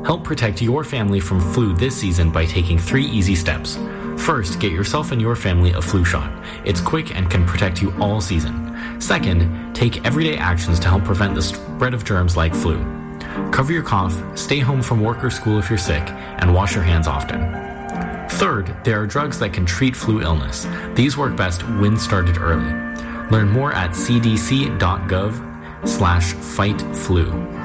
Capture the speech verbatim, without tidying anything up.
Help protect your family from flu this season by taking three easy steps. First, get yourself and your family a flu shot. It's quick and can protect you all season. Second, take everyday actions to help prevent the spread of germs like flu. Cover your cough, stay home from work or school if you're sick, and wash your hands often. Third, there are drugs that can treat flu illness. These work best when started early. Learn more at c d c dot gov slash fight flu.